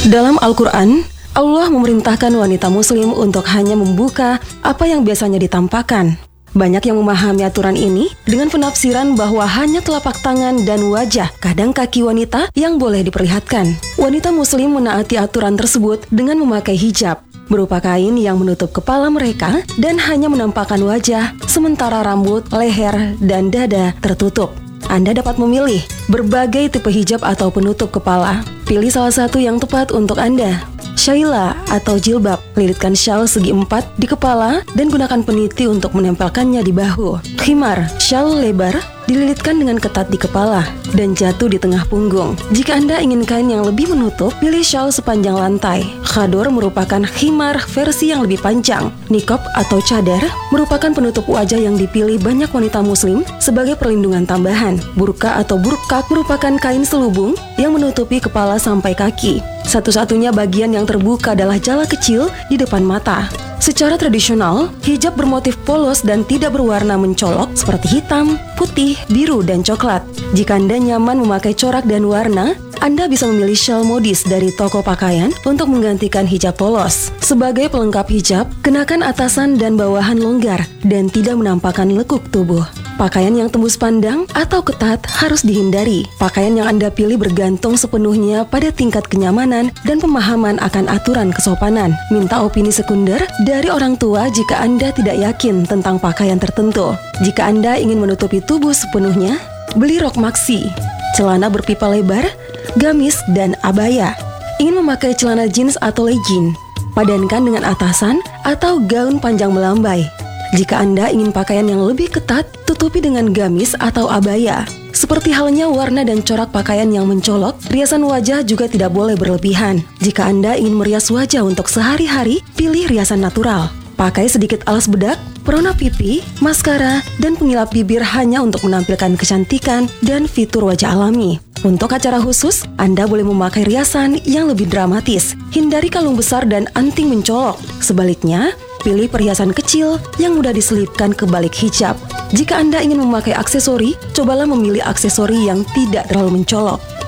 Dalam Al-Quran, Allah memerintahkan wanita muslim untuk hanya membuka apa yang biasanya ditampakkan. Banyak yang memahami aturan ini dengan penafsiran bahwa hanya telapak tangan dan wajah, kadang kaki wanita yang boleh diperlihatkan. Wanita muslim menaati aturan tersebut dengan memakai hijab, berupa kain yang menutup kepala mereka dan hanya menampakkan wajah, sementara rambut, leher, dan dada tertutup. Anda dapat memilih berbagai tipe hijab atau penutup kepala. Pilih salah satu yang tepat untuk Anda. Syaila atau jilbab, lilitkan syal segi 4 di kepala dan gunakan peniti untuk menempelkannya di bahu. Khimar, syal lebar, dililitkan dengan ketat di kepala dan jatuh di tengah punggung. Jika Anda ingin kain yang lebih menutup, pilih syal sepanjang lantai. Khador merupakan khimar versi yang lebih panjang. Niqab atau cadar merupakan penutup wajah yang dipilih banyak wanita muslim sebagai perlindungan tambahan. Burqa atau burqaq merupakan kain selubung yang menutupi kepala sampai kaki. Satu-satunya bagian yang terbuka adalah jala kecil di depan mata. Secara tradisional, hijab bermotif polos dan tidak berwarna mencolok seperti hitam, putih, biru, dan coklat. Jika Anda nyaman memakai corak dan warna, Anda bisa memilih syal modis dari toko pakaian untuk menggantikan hijab polos. Sebagai pelengkap hijab, kenakan atasan dan bawahan longgar dan tidak menampakkan lekuk tubuh. Pakaian yang tembus pandang atau ketat harus dihindari. Pakaian yang Anda pilih bergantung sepenuhnya pada tingkat kenyamanan dan pemahaman akan aturan kesopanan. Minta opini sekunder dari orang tua jika Anda tidak yakin tentang pakaian tertentu. Jika Anda ingin menutupi tubuh sepenuhnya, beli rok maxi, celana berpipa lebar, gamis, dan abaya. Ingin memakai celana jeans atau legging, padankan dengan atasan atau gaun panjang melambai. Jika Anda ingin pakaian yang lebih ketat, tutupi dengan gamis atau abaya. Seperti halnya warna dan corak pakaian yang mencolok, riasan wajah juga tidak boleh berlebihan. Jika Anda ingin merias wajah untuk sehari-hari, pilih riasan natural. Pakai sedikit alas bedak, perona pipi, maskara, dan pengilap bibir hanya untuk menampilkan kecantikan dan fitur wajah alami. Untuk acara khusus, Anda boleh memakai riasan yang lebih dramatis. Hindari kalung besar dan anting mencolok. Sebaliknya, pilih perhiasan kecil yang mudah diselipkan ke balik hijab. Jika Anda ingin memakai aksesori, cobalah memilih aksesori yang tidak terlalu mencolok.